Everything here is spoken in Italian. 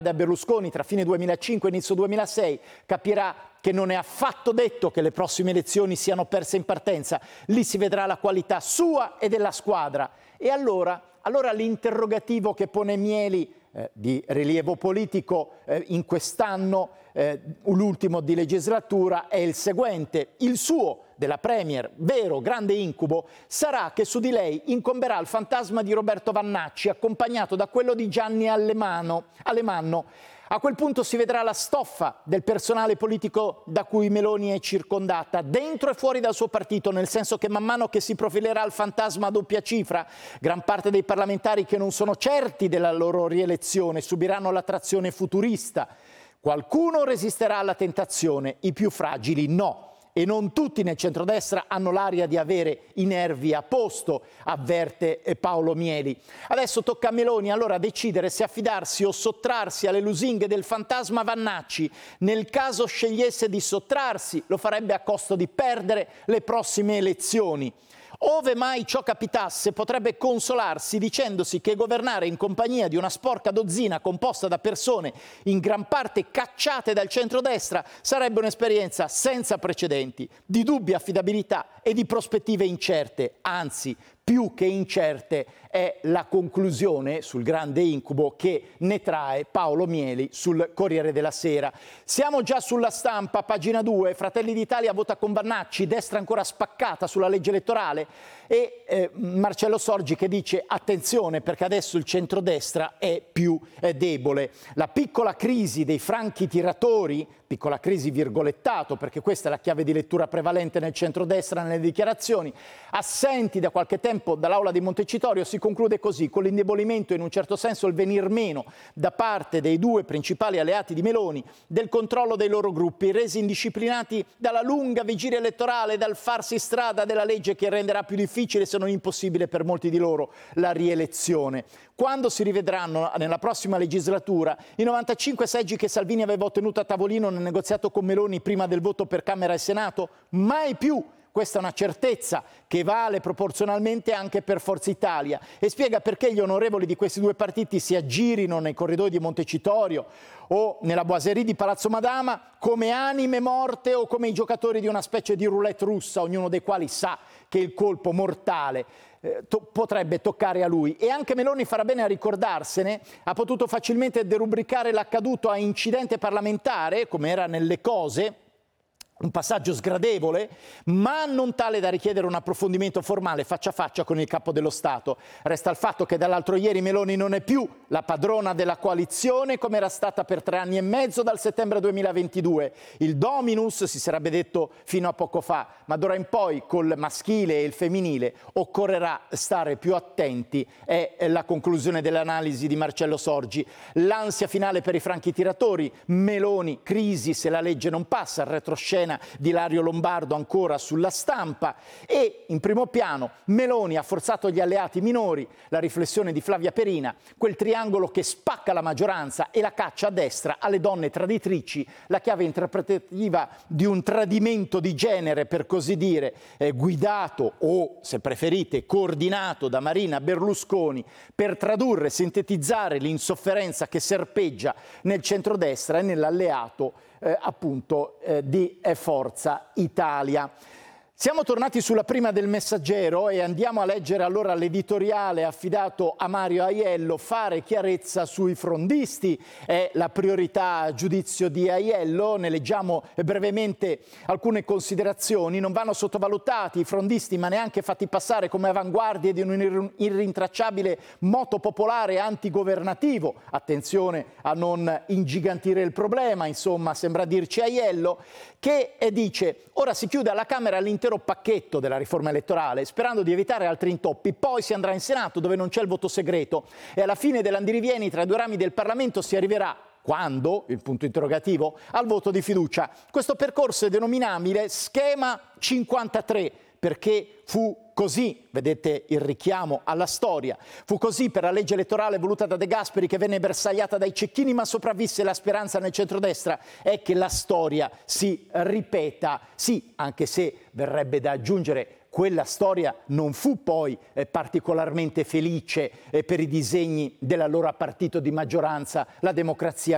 da Berlusconi tra fine 2005 e inizio 2006, capirà che non è affatto detto che le prossime elezioni siano perse in partenza. Lì si vedrà la qualità sua e della squadra. E allora l'interrogativo che pone Mieli, di rilievo politico in quest'anno, l'ultimo di legislatura, è il seguente. Il suo, della Premier, vero grande incubo, sarà che su di lei incomberà il fantasma di Roberto Vannacci, accompagnato da quello di Gianni Alemanno. A quel punto si vedrà la stoffa del personale politico da cui Meloni è circondata, dentro e fuori dal suo partito, nel senso che man mano che si profilerà il fantasma a doppia cifra, gran parte dei parlamentari che non sono certi della loro rielezione subiranno l'attrazione futurista. Qualcuno resisterà alla tentazione, i più fragili no. E non tutti nel centrodestra hanno l'aria di avere i nervi a posto, avverte Paolo Mieli. Adesso tocca a Meloni allora decidere se affidarsi o sottrarsi alle lusinghe del fantasma Vannacci. Nel caso scegliesse di sottrarsi, lo farebbe a costo di perdere le prossime elezioni. Ove mai ciò capitasse, potrebbe consolarsi dicendosi che governare in compagnia di una sporca dozzina composta da persone in gran parte cacciate dal centrodestra sarebbe un'esperienza senza precedenti, di dubbia affidabilità e di prospettive incerte, anzi, più che incerte è la conclusione sul grande incubo che ne trae Paolo Mieli sul Corriere della Sera. Siamo già sulla Stampa, pagina 2, Fratelli d'Italia vota con Vannacci, destra ancora spaccata sulla legge elettorale e Marcello Sorgi che dice attenzione perché adesso il centrodestra è più debole. La piccola crisi dei franchi tiratori, piccola crisi virgolettato perché questa è la chiave di lettura prevalente nel centrodestra nelle dichiarazioni, assenti da qualche tempo dall'aula di Montecitorio, si conclude così, con l'indebolimento e in un certo senso il venir meno da parte dei due principali alleati di Meloni del controllo dei loro gruppi, resi indisciplinati dalla lunga vigilia elettorale, dal farsi strada della legge che renderà più difficile se non impossibile per molti di loro la rielezione. Quando si rivedranno nella prossima legislatura i 95 seggi che Salvini aveva ottenuto a tavolino nel negoziato con Meloni prima del voto per Camera e Senato? Mai più! Questa è una certezza che vale proporzionalmente anche per Forza Italia e spiega perché gli onorevoli di questi due partiti si aggirino nei corridoi di Montecitorio o nella boiserie di Palazzo Madama come anime morte o come i giocatori di una specie di roulette russa, ognuno dei quali sa che il colpo mortale potrebbe toccare a lui. E anche Meloni farà bene a ricordarsene, ha potuto facilmente derubricare l'accaduto a incidente parlamentare, come era nelle cose, un passaggio sgradevole, ma non tale da richiedere un approfondimento formale faccia a faccia con il capo dello Stato. Resta il fatto che dall'altro ieri Meloni non è più la padrona della coalizione come era stata per 3 anni e mezzo dal settembre 2022. Il dominus si sarebbe detto fino a poco fa, ma d'ora in poi col maschile e il femminile occorrerà stare più attenti, è la conclusione dell'analisi di Marcello Sorgi. L'ansia finale per i franchi tiratori, Meloni, crisi se la legge non passa, il retroscena di Ilario Lombardo ancora sulla Stampa e in primo piano Meloni ha forzato gli alleati minori, la riflessione di Flavia Perina, quel triangolo che spacca la maggioranza e la caccia a destra alle donne traditrici, la chiave interpretativa di un tradimento di genere per così dire, guidato o se preferite coordinato da Marina Berlusconi per tradurre, sintetizzare l'insofferenza che serpeggia nel centrodestra e nell'alleato di Forza Italia. Siamo tornati sulla prima del Messaggero e andiamo a leggere allora l'editoriale affidato a Mario Aiello. Fare chiarezza sui frondisti è la priorità a giudizio di Aiello. Ne leggiamo brevemente alcune considerazioni. Non vanno sottovalutati i frondisti, ma neanche fatti passare come avanguardie di un irrintracciabile moto popolare antigovernativo. Attenzione a non ingigantire il problema, insomma, sembra dirci Aiello, che dice: ora si chiude alla Camera l'intero pacchetto della riforma elettorale sperando di evitare altri intoppi, poi si andrà in Senato dove non c'è il voto segreto e alla fine dell'andirivieni tra i due rami del Parlamento si arriverà, quando, il punto interrogativo, al voto di fiducia. Questo percorso è denominabile schema 53 perché fu così, vedete il richiamo alla storia, fu così per la legge elettorale voluta da De Gasperi che venne bersagliata dai cecchini ma sopravvisse la speranza nel centrodestra è che la storia si ripeta, sì, anche se verrebbe da aggiungere quella storia non fu poi particolarmente felice per i disegni dell'allora partito di maggioranza, la Democrazia